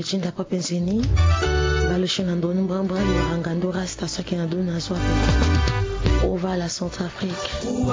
chinda pa penzeni baloshona ndoni mbamba yoranga ndo rasta sakina dona swape ovala Centrafrique